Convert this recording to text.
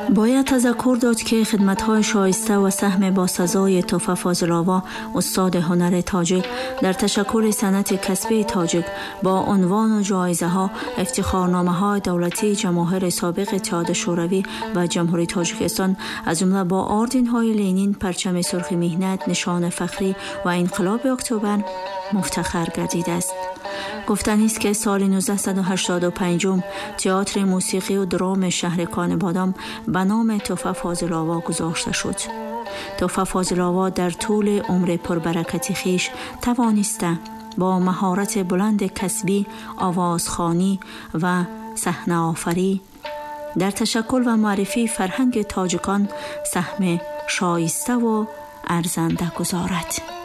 باید تذکر داد که خدمت‌های شایسته و سهم با سزای توفه فاضل‌آوا استاد هنر تاجیک در تشکل صنعت کسبی تاجیک با عنوان و جایزه‌ها، افتخارنامه‌های دولتی جماهیر سابق اتحاد شوروی و جمهوری تاجیکستان از جمله با آردین‌های لنین، پرچم سرخ مهنت، نشان فخری و انقلاب اکتبر مفتخر گردیده است. گفتنی است که سال 1985 تئاتر موسیقی و درام شهر کانبادام به نام توفه فاضل‌آوا گذاشته شد. توفه فاضل‌آوا در طول عمر پربرکت خیش توانسته با مهارت بلند کسبی، آوازخوانی و صحنه آفری در تشکل و معرفی فرهنگ تاجیکان سهم شایسته و ارزنده گذارد.